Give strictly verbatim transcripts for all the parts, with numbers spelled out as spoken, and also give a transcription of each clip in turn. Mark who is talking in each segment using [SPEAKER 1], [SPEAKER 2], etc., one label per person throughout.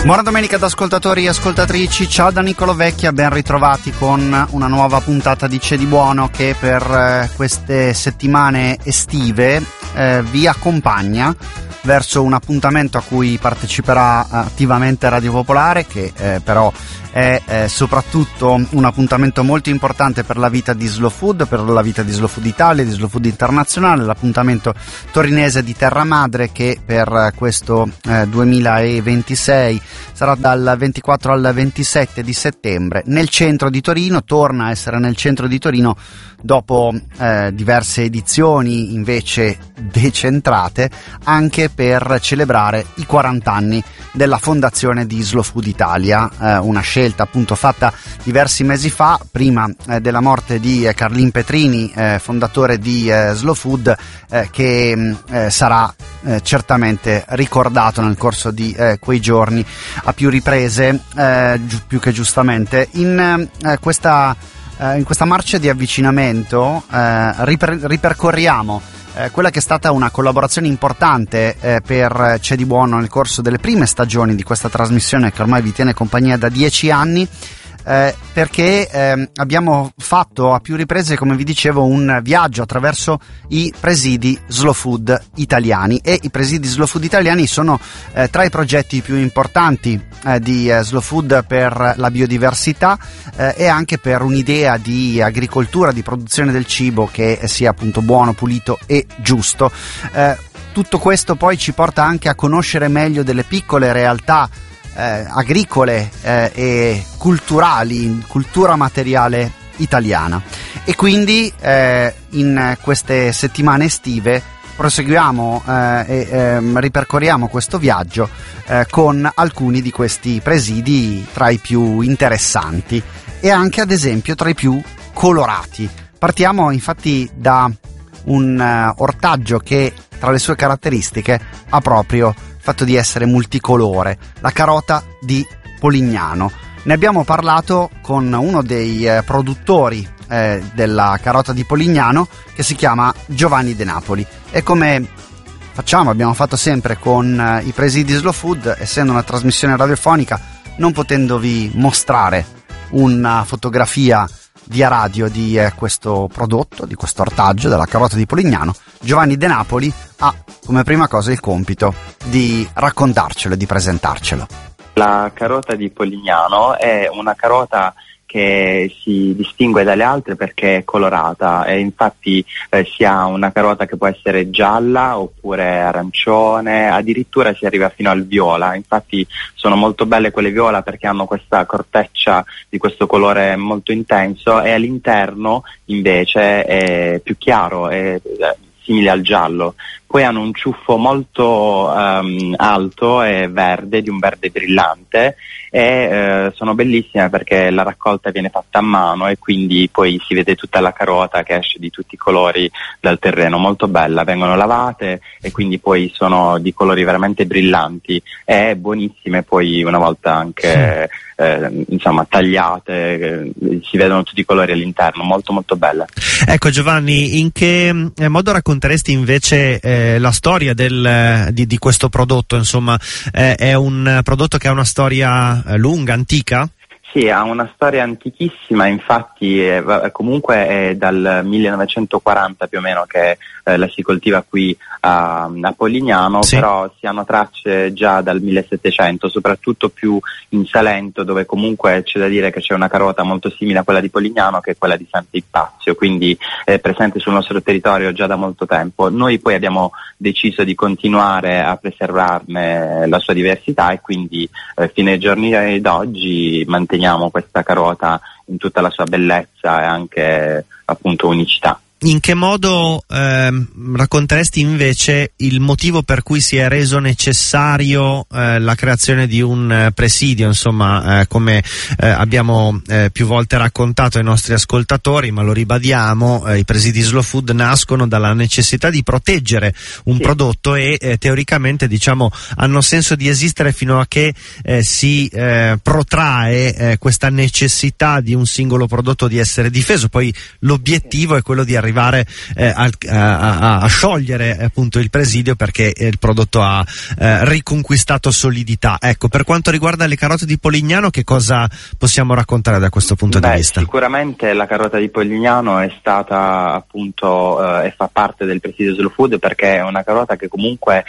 [SPEAKER 1] Buona domenica ad ascoltatori e ascoltatrici, ciao da Niccolò Vecchia, ben ritrovati con una nuova puntata di C'è di Buono che per eh, queste settimane estive eh, vi accompagna verso un appuntamento a cui parteciperà attivamente Radio Popolare, che eh, però è eh, soprattutto un appuntamento molto importante per la vita di Slow Food, per la vita di Slow Food Italia, di Slow Food Internazionale, l'appuntamento torinese di Terra Madre, che per questo eh, duemilaventisei sarà dal ventiquattro al ventisette di settembre nel centro di Torino. Torna a essere nel centro di Torino dopo eh, diverse edizioni invece decentrate, anche per celebrare i quaranta anni della fondazione di Slow Food Italia, eh, una scelta appunto fatta diversi mesi fa, prima eh, della morte di eh, Carlin Petrini, eh, fondatore di eh, Slow Food, eh, che eh, sarà eh, certamente ricordato nel corso di eh, quei giorni a più riprese, eh, gi- più che giustamente. In eh, questa in questa marcia di avvicinamento eh, riper- ripercorriamo eh, quella che è stata una collaborazione importante eh, per C'è di Buono nel corso delle prime stagioni di questa trasmissione, che ormai vi tiene compagnia da dieci anni. Eh, perché eh, abbiamo fatto a più riprese, come vi dicevo, un viaggio attraverso i presidi Slow Food italiani, e i presidi Slow Food italiani sono eh, tra i progetti più importanti eh, di eh, Slow Food per la biodiversità eh, e anche per un'idea di agricoltura, di produzione del cibo che sia appunto buono, pulito e giusto. Eh, tutto questo poi ci porta anche a conoscere meglio delle piccole realtà Eh, agricole eh, e culturali, cultura materiale italiana, e quindi eh, in queste settimane estive proseguiamo eh, e eh, ripercorriamo questo viaggio eh, con alcuni di questi presidi tra i più interessanti e anche ad esempio tra i più colorati. Partiamo infatti da un uh, ortaggio che tra le sue caratteristiche ha proprio fatto di essere multicolore, la carota di Polignano. Ne abbiamo parlato con uno dei eh, produttori eh, della carota di Polignano, che si chiama Giovanni De Napoli, e come facciamo, abbiamo fatto sempre con eh, i presidi Slow Food, essendo una trasmissione radiofonica, non potendovi mostrare una fotografia via radio di eh, questo prodotto, di questo ortaggio della carota di Polignano, Giovanni De Napoli ha come prima cosa il compito di raccontarcelo e di presentarcelo.
[SPEAKER 2] La carota di Polignano è una carota che si distingue dalle altre perché è colorata, e infatti eh, si ha una carota che può essere gialla oppure arancione, addirittura si arriva fino al viola. Infatti sono molto belle quelle viola perché hanno questa corteccia di questo colore molto intenso, e all'interno invece è più chiaro, è, è simile al giallo. Poi hanno un ciuffo molto um, alto e verde, di un verde brillante, e eh, sono bellissime perché la raccolta viene fatta a mano e quindi poi si vede tutta la carota che esce di tutti i colori dal terreno, molto bella. Vengono lavate e quindi poi sono di colori veramente brillanti e buonissime, poi una volta anche sì. eh, insomma tagliate, eh, si vedono tutti i colori all'interno, molto molto belle.
[SPEAKER 3] Ecco Giovanni, in che modo racconteresti invece eh, la storia del, di, di questo prodotto? Insomma, eh, è un prodotto che ha una storia eh, lunga, antica?
[SPEAKER 2] Sì, ha una storia antichissima, infatti è, comunque è dal millenovecentoquaranta più o meno che eh, la si coltiva qui a, a Polignano, sì. Però si hanno tracce già dal millesettecento, soprattutto più in Salento, dove comunque c'è da dire che c'è una carota molto simile a quella di Polignano, che è quella di Sant'Ipazio, quindi è presente sul nostro territorio già da molto tempo. Noi poi abbiamo deciso di continuare a preservarne la sua diversità e quindi eh, fino ai giorni d'oggi manteniamo questa carota in tutta la sua bellezza e anche appunto unicità.
[SPEAKER 3] In che modo eh, racconteresti invece il motivo per cui si è reso necessario eh, la creazione di un eh, presidio? Insomma, eh, come eh, abbiamo eh, più volte raccontato ai nostri ascoltatori, ma lo ribadiamo, eh, i presidi Slow Food nascono dalla necessità di proteggere un sì. prodotto e eh, teoricamente, diciamo, hanno senso di esistere fino a che eh, si eh, protrae eh, questa necessità di un singolo prodotto di essere difeso. Poi l'obiettivo è quello di arrivare arrivare eh, a, a, a sciogliere appunto il presidio, perché il prodotto ha eh, riconquistato solidità. Ecco, per quanto riguarda le carote di Polignano, che cosa possiamo raccontare da questo punto
[SPEAKER 2] Beh,
[SPEAKER 3] di vista?
[SPEAKER 2] Sicuramente la carota di Polignano è stata appunto eh, e fa parte del presidio Slow Food, perché è una carota che comunque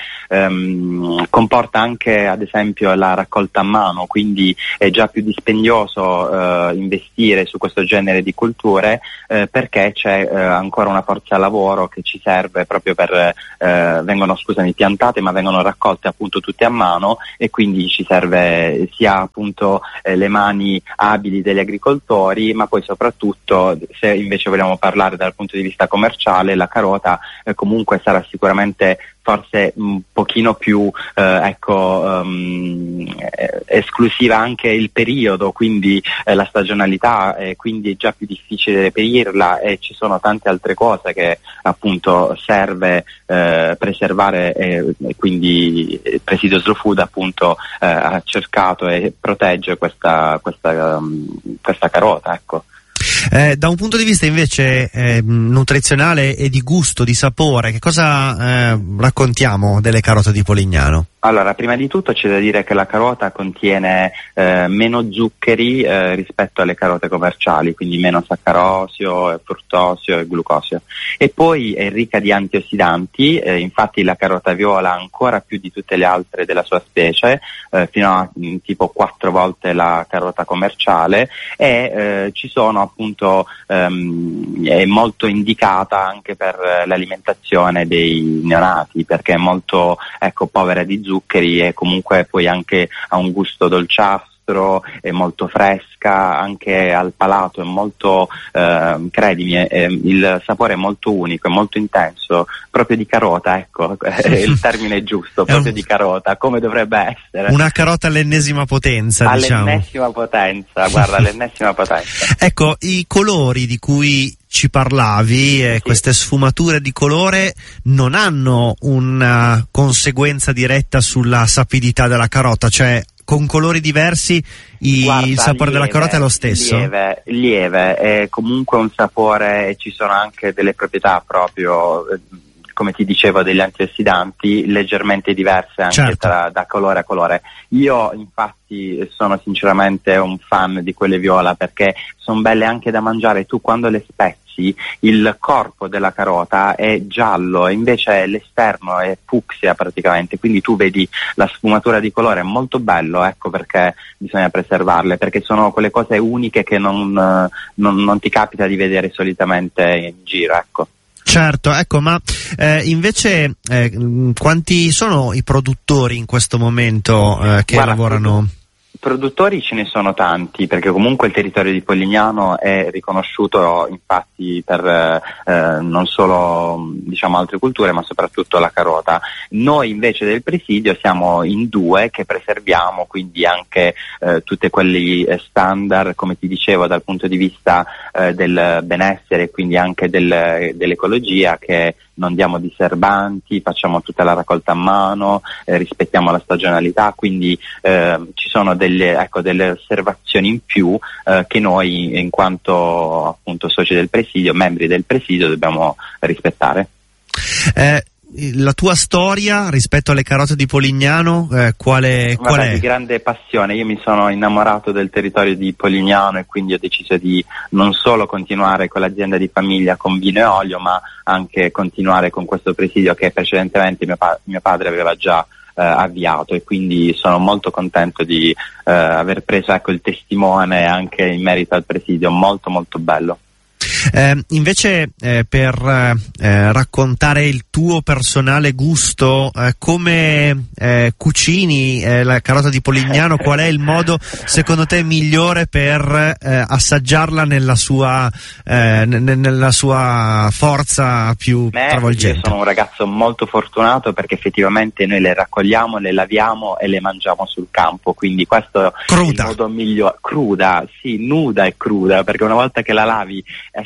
[SPEAKER 2] ehm, comporta anche ad esempio la raccolta a mano, quindi è già più dispendioso eh, investire su questo genere di culture eh, perché c'è eh, ancora una forza lavoro che ci serve proprio per eh, vengono scusami piantate ma vengono raccolte appunto tutte a mano, e quindi ci serve sia appunto eh, le mani abili degli agricoltori, ma poi soprattutto, se invece vogliamo parlare dal punto di vista commerciale, la carota eh, comunque sarà sicuramente forse un pochino più eh, ecco um, esclusiva anche il periodo, quindi eh, la stagionalità, eh, quindi è già più difficile reperirla, e ci sono tante altre cose che appunto serve eh, preservare, e, e quindi il presidio Slow Food appunto eh, ha cercato e protegge questa, questa, um, questa carota, ecco.
[SPEAKER 3] Eh, da un punto di vista invece eh, nutrizionale e di gusto, di sapore, che cosa eh, raccontiamo delle carote di Polignano?
[SPEAKER 2] Allora, prima di tutto c'è da dire che la carota contiene eh, meno zuccheri eh, rispetto alle carote commerciali, quindi meno saccarosio, fruttosio e glucosio. E poi è ricca di antiossidanti, eh, infatti la carota viola ancora più di tutte le altre della sua specie, eh, fino a mh, tipo quattro volte la carota commerciale, e eh, ci sono appunto, ehm, è molto indicata anche per l'alimentazione dei neonati, perché è molto ecco povera di zuccheri, zuccheri e comunque poi anche ha un gusto dolciastro, è molto fresca, anche al palato è molto, eh, credimi, è, il sapore è molto unico, è molto intenso, proprio di carota, ecco, è il termine giusto, proprio un... di carota, come dovrebbe essere.
[SPEAKER 3] Una carota all'ennesima potenza,
[SPEAKER 2] all'ennesima
[SPEAKER 3] diciamo.
[SPEAKER 2] potenza, guarda, all'ennesima potenza.
[SPEAKER 3] Ecco, i colori di cui ci parlavi, eh, sì. Queste sfumature di colore non hanno una conseguenza diretta sulla sapidità della carota, cioè con colori diversi i,
[SPEAKER 2] Guarda,
[SPEAKER 3] il sapore
[SPEAKER 2] lieve,
[SPEAKER 3] della carota è lo stesso?
[SPEAKER 2] Lieve, lieve, è comunque un sapore, e ci sono anche delle proprietà proprio, come ti dicevo, degli antiossidanti leggermente diverse anche
[SPEAKER 3] certo.
[SPEAKER 2] tra, da colore a colore. Io infatti sono sinceramente un fan di quelle viola, perché sono belle anche da mangiare. Tu quando le spezzi il corpo della carota è giallo e invece l'esterno è fucsia praticamente, quindi tu vedi la sfumatura di colore, è molto bello, ecco perché bisogna preservarle, perché sono quelle cose uniche che non, non, non ti capita di vedere solitamente in giro, ecco.
[SPEAKER 3] Certo, ecco, ma eh, invece eh, quanti sono i produttori in questo momento eh, che
[SPEAKER 2] Guarda,
[SPEAKER 3] lavorano?
[SPEAKER 2] Produttori ce ne sono tanti, perché comunque il territorio di Polignano è riconosciuto infatti per eh, non solo diciamo altre culture, ma soprattutto la carota. Noi invece del presidio siamo in due che preserviamo, quindi anche eh, tutte quelli standard, come ti dicevo, dal punto di vista eh, del benessere, quindi anche del, dell'ecologia, che non diamo diserbanti, facciamo tutta la raccolta a mano, eh, rispettiamo la stagionalità, quindi eh, ci sono delle, ecco, delle osservazioni in più eh, che noi in quanto appunto soci del presidio, membri del presidio, dobbiamo rispettare. Eh,
[SPEAKER 3] La tua storia rispetto alle carote di Polignano, eh, quale, qual
[SPEAKER 2] Vabbè,
[SPEAKER 3] è?
[SPEAKER 2] Di grande passione. Io mi sono innamorato del territorio di Polignano e quindi ho deciso di non solo continuare con l'azienda di famiglia con vino e olio, ma anche continuare con questo presidio che precedentemente mio, pa- mio padre aveva già eh, avviato, e quindi sono molto contento di eh, aver preso ecco, il testimone anche in merito al presidio, molto molto bello.
[SPEAKER 3] Eh, invece eh, per eh, raccontare il tuo personale gusto, eh, come eh, cucini eh, la carota di Polignano, qual è il modo secondo te migliore per eh, assaggiarla nella sua, eh, n- nella sua forza più
[SPEAKER 2] Beh,
[SPEAKER 3] travolgente?
[SPEAKER 2] Io sono un ragazzo molto fortunato, perché effettivamente noi le raccogliamo, le laviamo e le mangiamo sul campo, quindi questo
[SPEAKER 3] cruda.
[SPEAKER 2] è il modo migliore. Cruda, sì, nuda e cruda, perché una volta che la lavi esce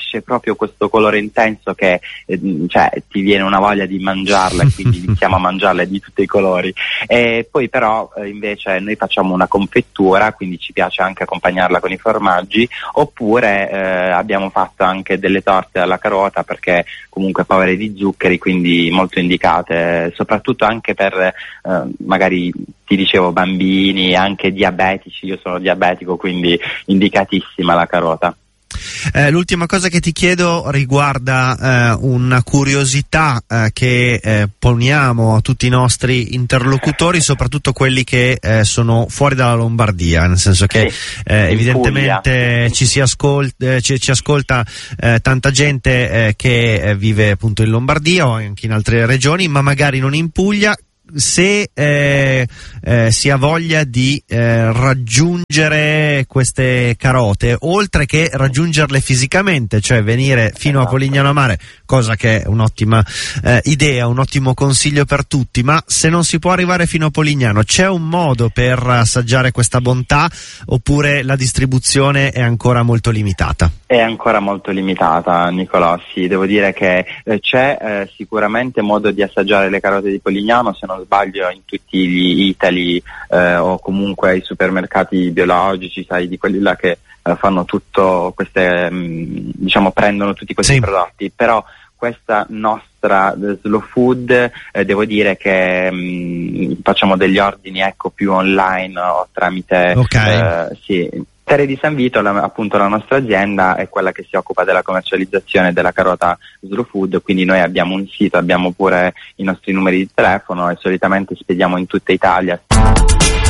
[SPEAKER 2] esce proprio questo colore intenso che eh, cioè, ti viene una voglia di mangiarla e quindi iniziamo a mangiarla di tutti i colori. E poi però eh, invece noi facciamo una confettura, quindi ci piace anche accompagnarla con i formaggi, oppure eh, abbiamo fatto anche delle torte alla carota, perché comunque povere di zuccheri, quindi molto indicate, soprattutto anche per eh, magari ti dicevo bambini, anche diabetici. Io sono diabetico, quindi indicatissima la carota.
[SPEAKER 3] Eh, l'ultima cosa che ti chiedo riguarda eh, una curiosità eh, che eh, poniamo a tutti i nostri interlocutori, soprattutto quelli che eh, sono fuori dalla Lombardia, nel senso che eh, evidentemente ci si ascolta, eh, ci, ci ascolta eh, tanta gente eh, che eh, vive appunto in Lombardia o anche in altre regioni, ma magari non in Puglia. Se eh, eh, si ha voglia di eh, raggiungere queste carote, oltre che raggiungerle fisicamente, cioè venire fino a Polignano a Mare, cosa che è un'ottima eh, idea, un ottimo consiglio per tutti, ma se non si può arrivare fino a Polignano, c'è un modo per assaggiare questa bontà, oppure la distribuzione è ancora molto limitata?
[SPEAKER 2] È ancora molto limitata, Nicolò, sì, devo dire che eh, c'è eh, sicuramente modo di assaggiare le carote di Polignano, se non sbaglio in tutti gli Itali eh, o comunque ai supermercati biologici, sai, di quelli là che eh, fanno tutto queste, mh, diciamo prendono tutti questi sì. prodotti, però questa nostra slow food eh, devo dire che mh, facciamo degli ordini ecco più online o tramite
[SPEAKER 3] okay.
[SPEAKER 2] eh, sì. Terre di San Vito, la, appunto la nostra azienda è quella che si occupa della commercializzazione della carota Slow Food, quindi noi abbiamo un sito, abbiamo pure i nostri numeri di telefono e solitamente spediamo in tutta Italia.